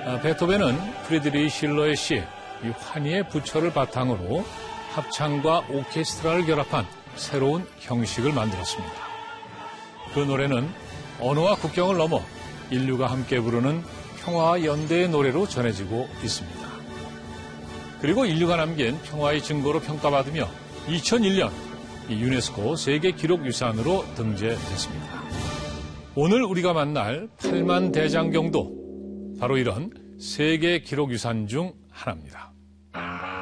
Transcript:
베토벤은 프리드리히 실러의 시, 이 환희의 부처를 바탕으로 합창과 오케스트라를 결합한 새로운 형식을 만들었습니다. 그 노래는 언어와 국경을 넘어 인류가 함께 부르는 평화와 연대의 노래로 전해지고 있습니다. 그리고 인류가 남긴 평화의 증거로 평가받으며 2001년 유네스코 세계기록유산으로 등재됐습니다. 오늘 우리가 만날 8만 대장경도 바로 이런 세계기록유산 중 하나입니다.